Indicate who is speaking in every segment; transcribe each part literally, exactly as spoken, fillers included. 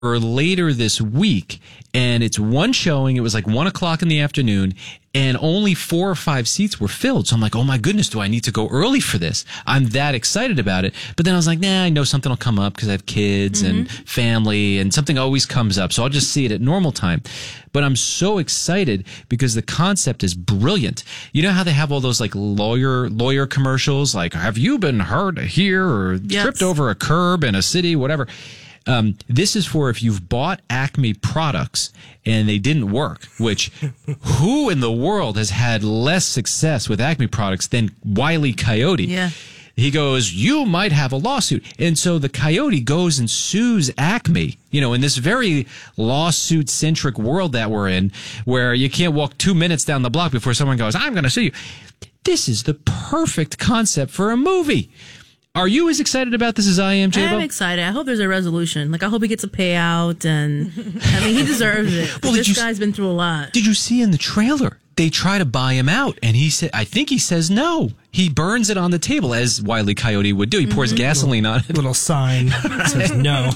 Speaker 1: or later this week, and it's one showing. It was like one o'clock in the afternoon, and only four or five seats were filled. So I'm like, oh my goodness, do I need to go early for this? I'm that excited about it. But then I was like, nah, I know something will come up because I have kids mm-hmm. and family, and something always comes up. So I'll just see it at normal time. But I'm so excited because the concept is brilliant. You know how they have all those like lawyer lawyer commercials, like, have you been hurt here or yes. tripped over a curb in a city, whatever. Um, this is for if you've bought Acme products and they didn't work, which who in the world has had less success with Acme products than Wile E. Coyote?
Speaker 2: Yeah.
Speaker 1: He goes, you might have a lawsuit. And so the Coyote goes and sues Acme, you know, in this very lawsuit-centric world that we're in, where you can't walk two minutes down the block before someone goes, I'm going to sue you. This is the perfect concept for a movie. Are you as excited about this as I am, J-Bo?
Speaker 2: I'm excited. I hope there's a resolution. Like, I hope he gets a payout, and I mean, he deserves it. Well, this you, guy's been through a lot.
Speaker 1: Did you see in the trailer? They try to buy him out, and he said, I think he says no. He burns it on the table, as Wile E. Coyote would do. He pours mm-hmm. gasoline on it.
Speaker 3: Little sign that says no.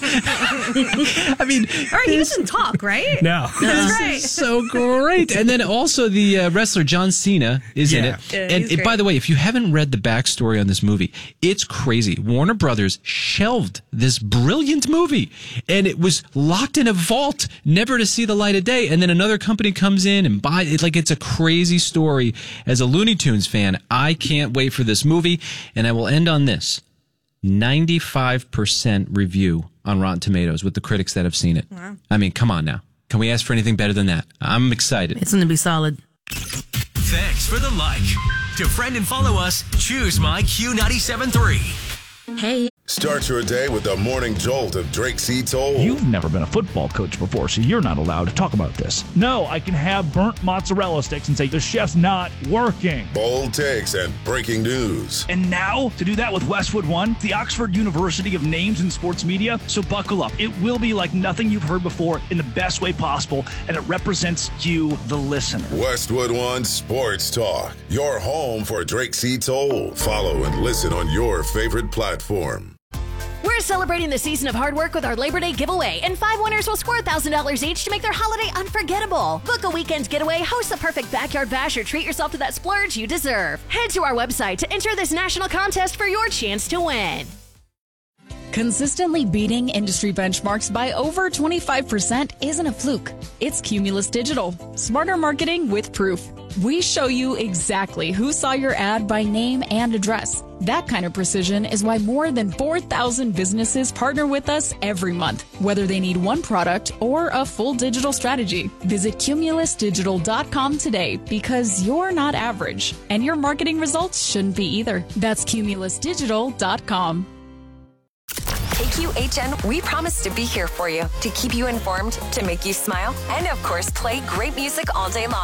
Speaker 1: I mean,
Speaker 4: all right, he doesn't talk, right?
Speaker 3: No.
Speaker 4: That's right.
Speaker 1: So great. And then also the uh, wrestler John Cena is yeah. in it.
Speaker 4: Yeah,
Speaker 1: and it, by the way, if you haven't read the backstory on this movie, it's crazy. Warner Brothers shelved this brilliant movie, and it was locked in a vault, never to see the light of day. And then another company comes in and buys it. Like, it's a crazy story. As a Looney Tunes fan, I can't wait for this movie. And I will end on this. ninety-five percent review on Rotten Tomatoes with the critics that have seen it. Wow. I mean, come on now. Can we ask for anything better than that? I'm excited.
Speaker 2: It's going to be solid.
Speaker 5: Thanks for the like. To friend and follow us, choose my Q ninety-seven point three.
Speaker 2: Hey.
Speaker 6: Start your day with the morning jolt of Drake C. Toll.
Speaker 7: You've never been a football coach before, so you're not allowed to talk about this. No, I can have burnt mozzarella sticks and say the chef's not working.
Speaker 6: Bold takes and breaking news.
Speaker 7: And now, to do that with Westwood One, the Oxford University of Names in Sports Media. So buckle up. It will be like nothing you've heard before in the best way possible, and it represents you, the listener.
Speaker 6: Westwood One Sports Talk, your home for Drake C. Toll. Follow and listen on your favorite platform.
Speaker 4: We're celebrating the season of hard work with our Labor Day giveaway, and five winners will score one thousand dollars each to make their holiday unforgettable. Book a weekend getaway, host the perfect backyard bash, or treat yourself to that splurge you deserve. Head to our website to enter this national contest for your chance to win.
Speaker 8: Consistently beating industry benchmarks by over twenty-five percent isn't a fluke. It's Cumulus Digital. Smarter marketing with proof. We show you exactly who saw your ad by name and address. That kind of precision is why more than four thousand businesses partner with us every month, whether they need one product or a full digital strategy. Visit cumulus digital dot com today, because you're not average, and your marketing results shouldn't be either. That's cumulus digital dot com.
Speaker 9: K Q H N, we promise to be here for you, to keep you informed, to make you smile, and of course, play great music all day long.